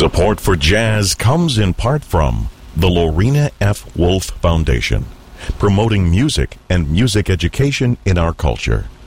Support for jazz comes in part from the Lorena F. Wolf Foundation, promoting music and music education in our culture.